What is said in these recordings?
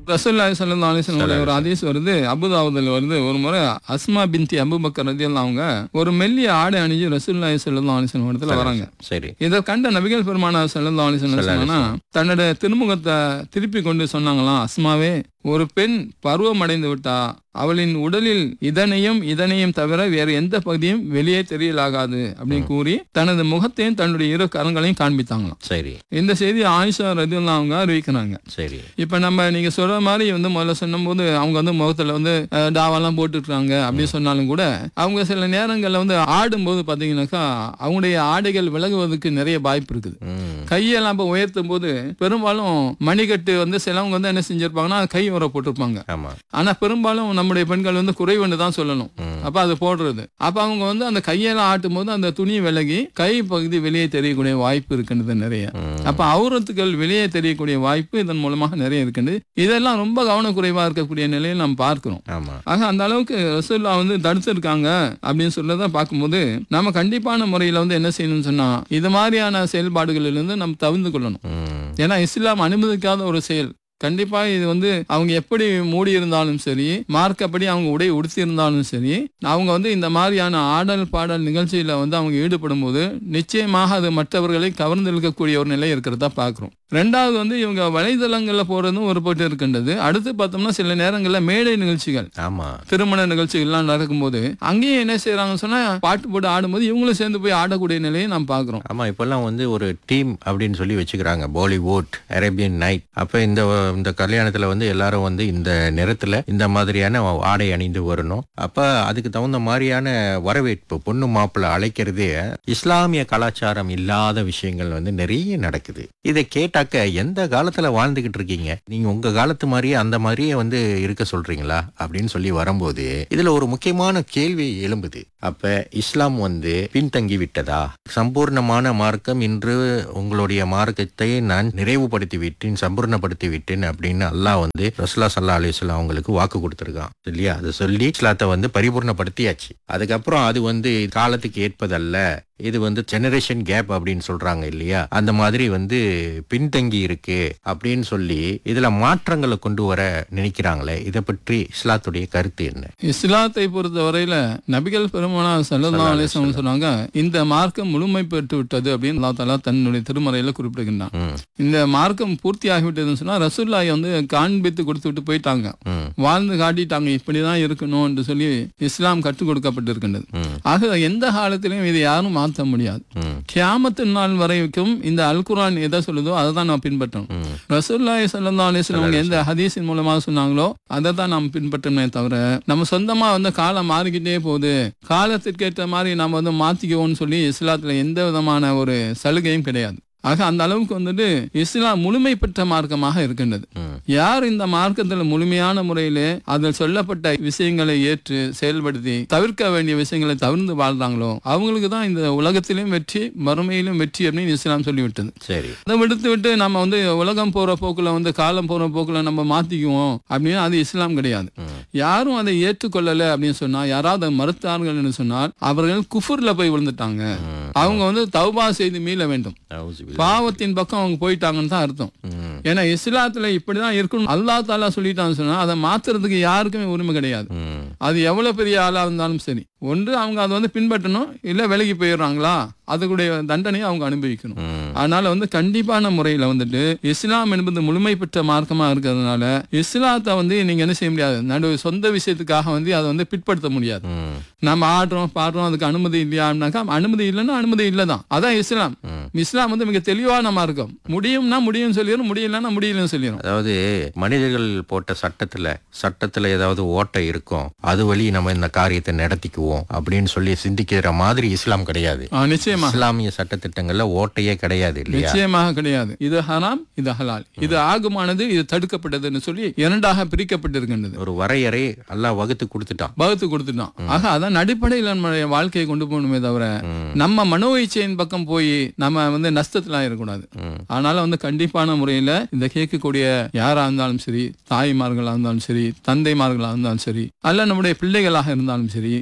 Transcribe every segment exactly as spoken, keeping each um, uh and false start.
ரசூலுல்லாஹி ஸல்லல்லாஹு அலைஹி வஸல்லம் ஒரு ஹதீஸ் வருது, அபூதாவூதுல வருது. ஒரு முறை அஸ்மா பின்தி அபூபக்கர் ரலியல்லாஹு அவங்க ஒரு மெல்லிய ஆடை அணிஞ்சு ரசூலுல்லாஹி ஸல்லல்லாஹு அலைஹி வஸல்லம் இடத்துல வராங்க. சரி. இதை கண்ட நபிகள் பெருமானார் ஸல்லல்லாஹு அலைஹி வஸல்லம் சொன்னா தன்னோட திருமுகத்தை திருப்பி கொண்டு சொன்னாங்களாம், அஸ்மாவே, ஒரு பெண் பருவம் அடைந்து விட்டா அவளின் உடலில் இதனையும் இதனையும் தவிர வேற எந்த பகுதியும் வெளியே தெரியலாகாது அப்படின்னு கூறி தனது முகத்தையும் தன்னுடைய இரு கரங்களையும் காண்பித்தாங்களாம். சரி. இந்த செய்தி ஆயிஷா ரலியல்லாஹு அவங்க அறிவிக்கிறாங்க. சரி. இப்ப நம்ம நீங்க சொல்ற மாதிரி வந்து முதல்ல சொன்னும் போது அவங்க வந்து முகத்துல வந்து டாவெல்லாம் போட்டுருக்காங்க அப்படின்னு சொன்னாலும் கூட அவங்க சில நேரங்கள்ல வந்து ஆடும்போது பாத்தீங்கன்னாக்கா அவங்களுடைய ஆடைகள் விலகுவதற்கு நிறைய வாய்ப்பு இருக்குது. கையெல்லாம் இப்ப உயர்த்தும் போது பெரும்பாலும் மணிக்கட்டு வந்து சிலவங்க வந்து என்ன செஞ்சிருப்பாங்கன்னா கை உரை போட்டிருப்பாங்க. ஆனா பெரும்பாலும் நம்முடைய பெண்கள் வந்து குறைவுன்னு தான் சொல்லணும். அப்ப அது போடுறது அப்ப அவங்க வந்து அந்த கையெல்லாம் ஆட்டும் போது அந்த துணி விலகி கை பகுதி வெளியே தெரியக்கூடிய வாய்ப்பு இருக்கின்றது நிறைய. அப்ப அவுரத்துக்கள் வெளியே தெரியக்கூடிய வாய்ப்பு இதன் மூலமாக நிறைய இருக்கின்றது. இதெல்லாம் ரொம்ப கவனக்குறைவா இருக்கக்கூடிய நிலையை நாம் பார்க்கிறோம். ஆக அந்த அளவுக்கு ரசூலுல்லாஹ் வந்து தடுத்திருக்காங்க அப்படின்னு சொல்லத பார்க்கும்போது நம்ம கண்டிப்பான முறையில வந்து என்ன செய்யணும்னு சொன்னா இது மாதிரியான செயல்பாடுகளிலிருந்து நம்ம தவிர்த்து கொள்ளணும். ஏன்னா இஸ்லாம் அனுமதிக்காத ஒரு செயல். கண்டிப்பா இது வந்து அவங்க எப்படி மூடி இருந்தாலும் சரி, மார்க்கப்படி அவங்க உடை உடுத்தி இருந்தாலும் சரி, அவங்க வந்து இந்த மாதிரியான ஆடல் பாடல் நிகழ்ச்சியில வந்து அவங்க ஈடுபடும் போது நிச்சயமாக அது மற்றவர்களை கவர்ந்து இழுக்கக்கூடிய ஒரு நிலை இருக்கிறதா பாக்குறோம். ரெண்டாவது வந்து இவங்க வலைதளங்கள்ல போறதும் ஒரு போட்டு இருக்கின்றது. அடுத்து பார்த்தோம்னா சில நேரங்கள்ல மேடை நிகழ்ச்சிகள், திருமண நிகழ்ச்சிகள்லாம் நடக்கும்போது அங்கேயும் என்ன செய்யறாங்கன்னு சொன்னா பாட்டு போட்டு ஆடும்போது இவங்களும் சேர்ந்து போய் ஆடக்கூடிய நிலையை நாம் பாக்குறோம். ஆமா, இப்பெல்லாம் வந்து ஒரு டீம் அப்படின்னு சொல்லி வச்சுக்கிறாங்க, பாலிவுட், அரேபியன் நைட். அப்ப இந்த இந்த கல்யாணத்துல வந்து எல்லாரும் வந்து இந்த நேரத்துல இந்த மாதிரியான ஆடை அணிந்து வரணும். அப்ப அதுக்கு தகுந்த மாதிரியான வரவேற்பு, பொண்ணு மாப்பிள்ளை அழைக்கிறதே இஸ்லாமிய கலாச்சாரம் இல்லாத விஷயங்கள் வந்து நிறைய நடக்குது. இதை கேட்டாக்க எந்த காலத்துல வாழ்ந்துகிட்டு இருக்கீங்க நீங்க? உங்க காலத்து மாதிரியே அந்த மாதிரியே வந்து இருக்க சொல்றீங்களா அப்படின்னு சொல்லி வரும்போது இதுல ஒரு முக்கியமான கேள்வி எழும்புது. அப்ப இஸ்லாம் வந்து பின்தங்கி விட்டதா? சம்பூர்ணமான மார்க்கம் இன்று உங்களுடைய மார்க்கத்தை நான் நிறைவுபடுத்தி விட்டேன், சம்பூர்ணப்படுத்தி விட்டேன் அப்படின்னு அல்லாஹ் வந்து ரசூலுல்லாஹ் ஸல்லல்லாஹு அலைஹி வஸல்லம் அவங்களுக்கு வாக்கு கொடுத்திருக்கான் இல்லையா? அதை சொல்லி இஸ்லாத்தை வந்து பரிபூர்ணப்படுத்தியாச்சு. அதுக்கப்புறம் அது வந்து காலத்துக்கு ஏற்பதல்ல, இது வந்து ஜெனரேஷன் கேப் அப்படின்னு சொல்றாங்க இல்லையா? அந்த மாதிரி வந்து பின்தங்கி இருக்கு அப்படின்னு சொல்லி இதுல மாற்றங்களை கொண்டு வர நினைக்கிறாங்களே, இதை பற்றி இஸ்லாத்துடைய கருத்து என்ன? இஸ்லாத்தை பொறுத்த வரையில நபிகள் பெருமானார் ஸல்லல்லாஹு அலைஹி வஸல்லம் சொன்னாங்க, இந்த மார்க்கம் முழுமை பெற்று விட்டது அப்படின்னு அல்லாஹ் தஆலா தன்னுடைய திருமறையில குறிப்பிடுகின்றான். இந்த மார்க்கம் பூர்த்தி ஆகிவிட்டதுன்னு சொன்னா ரசூலுல்லாஹ் வந்து காண்பித்து கொடுத்து விட்டு போயிட்டாங்க, வாழ்ந்து காட்டிட்டாங்க, இப்படிதான் இருக்கணும் என்று சொல்லி இஸ்லாம் கற்றுக் கொடுக்கப்பட்டிருக்கின்றது. ஆக எந்த காலத்திலும் இது யாரும் மாற்ற முடியாது. கியாமத்து நாள் வரைக்கும் இந்த அல் குர்ஆன் எதை சொல்லுதோ அதை தான் நாம் பின்பற்றணும். ரசூலுல்லாஹி ஸல்லல்லாஹு அலைஹி வஸல்லம் எந்த ஹதீஸின் மூலமாக சொன்னாங்களோ அதை தான் நாம் பின்பற்றணுமே தவிர நம்ம சொந்தமா வந்து காலம் மாறிக்கிட்டே போகுது, காலத்திற்கேற்ற மாதிரி நம்ம வந்து மாத்திக்குவோம்னு சொல்லி இஸ்லாத்துல எந்த விதமான ஒரு சலுகையும் கிடையாது. ஆக அந்த அளவுக்கு வந்துட்டு இஸ்லாம் முழுமை பெற்ற மார்க்கமாக இருக்கின்றது. யார் இந்த மார்க்கத்தில் முழுமையான முறையிலே அதில் சொல்லப்பட்ட விஷயங்களை ஏற்று செயல்படுத்தி தவிர்க்க வேண்டிய விஷயங்களை தவிர்த்து வாழ்றாங்களோ அவங்களுக்கு தான் இந்த உலகத்திலும் வெற்றி, மறுமையிலும் வெற்றி அப்படின்னு இஸ்லாம் சொல்லிவிட்டது. சரி, அதை விடுத்து விட்டு நம்ம வந்து உலகம் போற போக்குல வந்து காலம் போற போக்குல நம்ம மாத்திக்குவோம் அப்படின்னு அது இஸ்லாம் கிடையாது. யாரும் அதை ஏற்றுக்கொள்ளல அப்படின்னு சொன்னா, யாராவது மறுத்தார்கள் சொன்னால் அவர்கள் குஃபுர்ல போய் விழுந்துட்டாங்க. அவங்க வந்து தௌபா செய்து மீள வேண்டும், பாவத்தின் பக்கம் அவங்க போயிட்டாங்கன்னு தான் அர்த்தம். ஏன்னா இஸ்லாத்துல இப்படிதான் இருக்கணும் அல்லாஹ் தஆலா சொல்லிட்டான்னு சொன்னா அதை மாத்துறதுக்கு யாருக்குமே உரிமை கிடையாது. அது எவ்வளவு பெரிய ஆளா இருந்தாலும் சரி, ஒன்று அவங்க அதை வந்து பின்பற்றணும், இல்ல விலகி போயிடுறாங்களா அதுக்குடைய தண்டனையை அவங்க அனுபவிக்கணும். அதனால வந்து கண்டிப்பான முறையில வந்துட்டு இஸ்லாம் என்பது முழுமை பெற்ற மார்க்கமா இருக்கிறதுனால இஸ்லாத்தை வந்து நீங்க என்ன செய்ய முடியாது, நடுவு சொந்த விஷயத்துக்காக வந்து அதை வந்து பிற்படுத்த முடியாது. நம்ம ஆடுறோம் பாடுறோம் அதுக்கு அனுமதி இல்லையானாக்கா அனுமதி இல்லைன்னா அனுமதி இல்லதான், அதான் இஸ்லாம். இஸ்லாம் வந்து மிக தெளிவான மார்க்கம். முடியும்னா முடியும் சொல்லிடும், முடியலன்னா முடியலன்னு சொல்லிடும். அதாவது மனிதர்கள் போட்ட சட்டத்துல சட்டத்துல ஏதாவது ஓட்டை இருக்கும், அது வழி நம்ம இந்த காரியத்தை நடத்திக்குவோம் அப்படின்னு சொல்லி சிந்திக்கிற மாதிரி இஸ்லாம் கிடையாது. நிச்சயமா இஸ்லாமிய சட்டத்திட்டங்கள்ல ஓட்டையே கிடையாது இல்லையா? நிச்சயமாக கிடையாது. இது ஹராம், இது ஹலால், இது ஆகுமானது, இது தடுக்கப்பட்டதுன்னு சொல்லி இரண்டாக பிரிக்கப்பட்டிருக்கின்றது. ஒரு வரையறை அல்லாஹ் வகுத்து கொடுத்துட்டான் வகுத்து கொடுத்துட்டான். ஆக அதன் அடிப்படையில் நம்மளுடைய வாழ்க்கையை கொண்டு போகணுமே தவிர நம்ம மனோ இச்சையின் பக்கம் போய் நம்ம வந்து நஷ்டத்துல இருக்கக்கூடாது. அதனால வந்து கண்டிப்பான முறையில இந்த கேட்கக்கூடிய யாரா இருந்தாலும் சரி, தாய்மார்களா இருந்தாலும் சரி, தந்தைமார்களா இருந்தாலும் சரி, அல்ல நம்முடைய பிள்ளைகளாக இருந்தாலும் சரி, கண்டிப்பா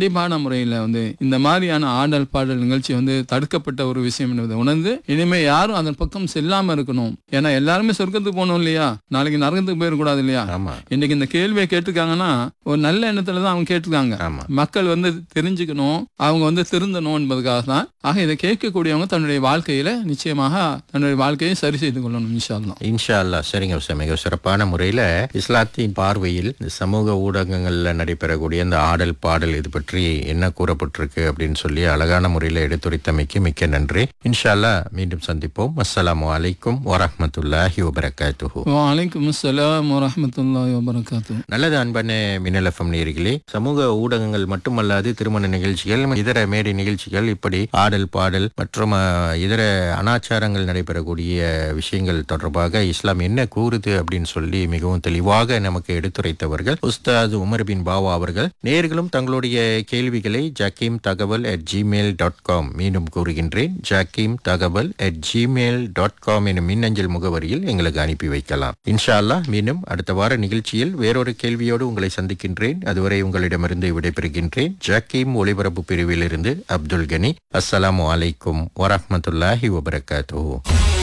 கண்டிப்பான முறையில வந்து இந்த மாதிரியான ஆடல் பாடல் நிகழ்ச்சி வந்து தடுக்கப்பட்ட ஒரு விஷயம் என்பதை உணர்ந்து இனிமே யாரும் அதன் பக்கம் செல்லாம இருக்கணும். ஏன்னா எல்லாருமே சொர்க்கத்துக்கு போகணும் இல்லையா, நாளைக்கு நரகத்துக்கு போயிடக்கூடாது இல்லையா. ஆமா இன்னைக்கு இந்த கேள்வியை கேட்டிருக்காங்கன்னா ஒரு நல்ல எண்ணத்துல தான் அவங்க கேட்டிருக்காங்க. ஆமா மக்கள் வந்து தெரிஞ்சுக்கணும், அவங்க வந்து திருந்தணும் என்பதுக்காக தான். ஆக இதை கேட்கக்கூடியவங்க தன்னுடைய வாழ்க்கையில நிச்சயமாக தன்னுடைய வாழ்க்கையை சரி செய்து கொள்ளணும் இன்ஷா அல்லாஹ். இன்ஷா அல்லாஹ். சரிங்க உஸ்தாத், மிக சிறப்பான முறையில இஸ்லாத்தின் பார்வையில் இந்த சமூக ஊடகங்கள்ல நடைபெறக்கூடிய இந்த ஆடல் பாடல் இது பற்றி என்ன கூறப்பட்டிருக்கு அப்படின்னு சொல்லி அழகான முறையில எடுத்துரைத்தமைக்கு மிக்க நன்றி. இன்ஷா அல்லாஹ் மீண்டும் சந்திப்போம். அஸ்ஸலாமு அலைக்கும் வரஹ்மத்துல்லாஹி வபரகாத்துஹு. வலைக்கும் அஸ்ஸலாம் வரஹ்மத்துல்லாஹி வபரகாத்துஹு. நல்லது அன்பான மின்னல் எஃப்எம் நேயர்களே, சமூக ஊடகங்கள் மட்டுமல்லாது திருமண நிகழ்ச்சிகள், இதர மேடை நிகழ்ச்சிகள், இப்படி ஆடல் பாடல் மற்றும் அஹ், இதர அனாச்சாரங்கள் நடைபெறக்கூடிய விஷயங்கள் தொடர்பாக இஸ்லாம் என்ன கூறுது அப்படின்னு சொல்லி மிகவும் தெளிவாக நமக்கு எடுத்துரைத்தவர்கள் உஸ்தாத் உமர் பின் பாவா அவர்கள். நேயர்களும் தங்களுடைய கேள்விகளை ஜக்கீம் தகவல் அட் ஜிமெயில் டாட் காம், மீண்டும் கூறுகின்றேன், ஜக்கீம் தகவல் அட் ஜிமெயில் டாட் காம் எனும் மின்னஞ்சல் முகவரியில் எங்களுக்கு அனுப்பி வைக்கலாம். இன்ஷா அல்லாஹ் மீண்டும் அடுத்த வார நிகழ்ச்சியில் வேறொரு கேள்வியோடு உங்களை சந்திக்கின்றேன். அதுவரை உங்களிடமிருந்து விடைபெறுகின்றேன். ஜக்கீம் ஒளிபரப்பு பிரிவில் இருந்து அப்துல் கனி. அஸ்ஸலாமு அலைக்கும் வரஹ்மத்துல்லாஹி வபரகாத்துஹு.